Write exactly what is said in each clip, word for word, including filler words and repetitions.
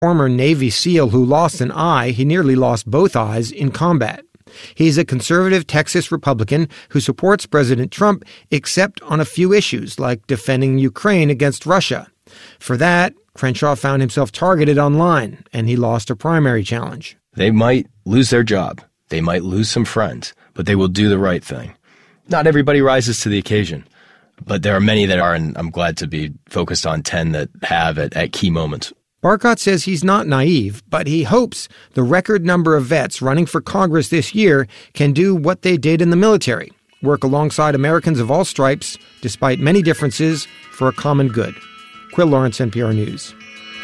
former Navy SEAL who lost an eye. He nearly lost both eyes in combat. He's a conservative Texas Republican who supports President Trump, except on a few issues, like defending Ukraine against Russia. For that, Crenshaw found himself targeted online, and he lost a primary challenge. They might lose their job. They might lose some friends, but they will do the right thing. Not everybody rises to the occasion, but there are many that are, and I'm glad to be focused on ten that have at, at key moments. Barkott says he's not naive, but he hopes the record number of vets running for Congress this year can do what they did in the military, work alongside Americans of all stripes, despite many differences, for a common good. Quill Lawrence, N P R News.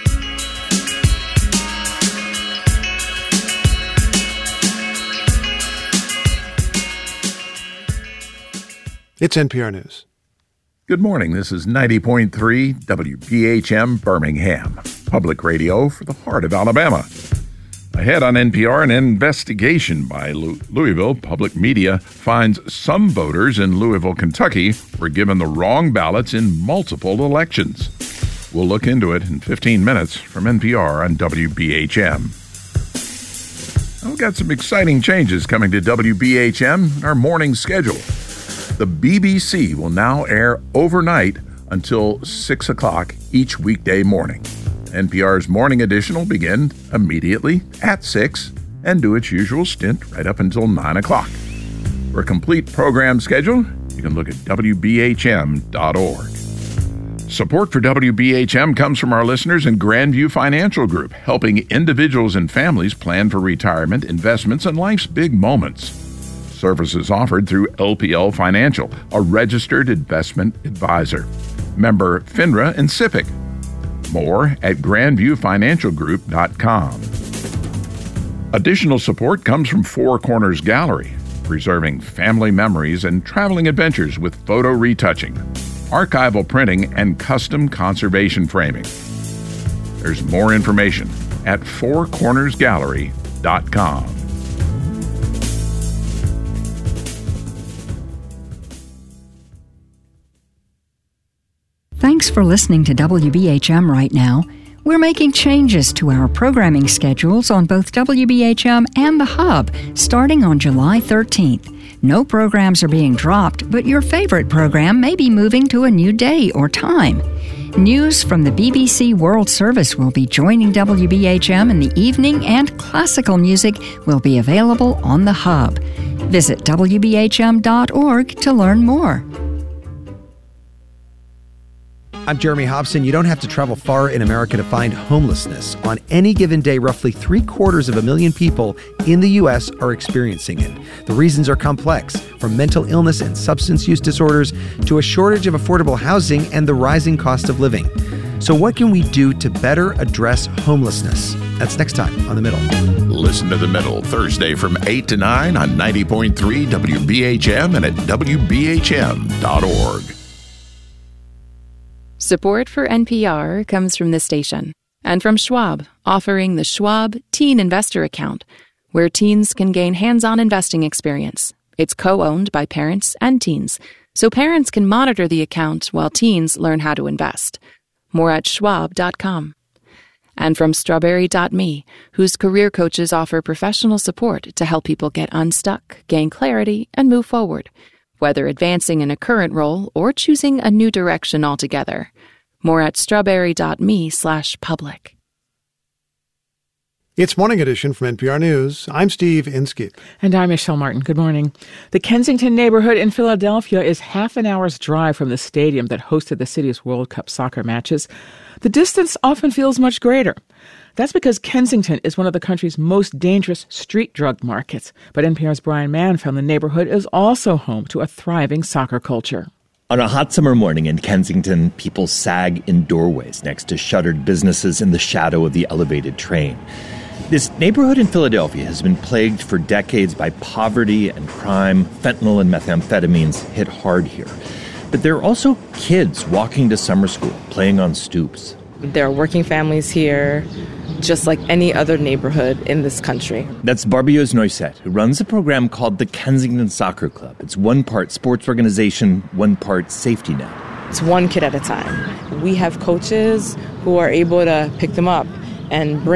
It's N P R News. Good morning. This is ninety point three W B H M Birmingham, public radio for the heart of Alabama. Ahead on N P R, an investigation by Louisville Public Media finds some voters in Louisville, Kentucky were given the wrong ballots in multiple elections. We'll look into it in fifteen minutes from N P R on W B H M. We've got some exciting changes coming to W B H M, our morning schedule. The B B C will now air overnight until six o'clock each weekday morning. N P R's morning edition will begin immediately at six and do its usual stint right up until nine o'clock. For a complete program schedule, you can look at W B H M dot org. Support for W B H M comes from our listeners in Grandview Financial Group, helping individuals and families plan for retirement, investments, and life's big moments. Services offered through L P L Financial, a registered investment advisor. Member FINRA and SIPC. More at grandview financial group dot com. Additional support comes from Four Corners Gallery, preserving family memories and traveling adventures with photo retouching, archival printing, and custom conservation framing. There's more information at four corners gallery dot com. Thanks for listening to W B H M right now. We're making changes to our programming schedules on both W B H M and The Hub starting on July thirteenth. No programs are being dropped, but your favorite program may be moving to a new day or time. News from the B B C World Service will be joining W B H M in the evening, and classical music will be available on The Hub. Visit W B H M dot org to learn more. I'm Jeremy Hobson. You don't have to travel far in America to find homelessness. On any given day, roughly three quarters of a million people in the U S are experiencing it. The reasons are complex, from mental illness and substance use disorders to a shortage of affordable housing and the rising cost of living. So what can we do to better address homelessness? That's next time on The Middle. Listen to The Middle Thursday from eight to nine on ninety point three W B H M and at W B H M dot org. Support for N P R comes from this station and from Schwab, offering the Schwab Teen Investor Account, where teens can gain hands-on investing experience. It's co-owned by parents and teens, so parents can monitor the account while teens learn how to invest. More at schwab dot com. And from strawberry dot me, whose career coaches offer professional support to help people get unstuck, gain clarity, and move forward, whether advancing in a current role or choosing a new direction altogether. More at strawberry dot me slash public. It's Morning Edition from N P R News. I'm Steve Inskeep. And I'm Michelle Martin. Good morning. The Kensington neighborhood in Philadelphia is half an hour's drive from the stadium that hosted the city's World Cup soccer matches. The distance often feels much greater. That's because Kensington is one of the country's most dangerous street drug markets. But N P R's Brian Mann found the neighborhood is also home to a thriving soccer culture. On a hot summer morning in Kensington, people sag in doorways next to shuttered businesses in the shadow of the elevated train. This neighborhood in Philadelphia has been plagued for decades by poverty and crime. Fentanyl and methamphetamines hit hard here. But there are also kids walking to summer school, playing on stoops. There are working families here, just like any other neighborhood in this country. That's Barbios Noisette, who runs a program called the Kensington Soccer Club. It's one part sports organization, one part safety net. It's one kid at a time. We have coaches who are able to pick them up and bring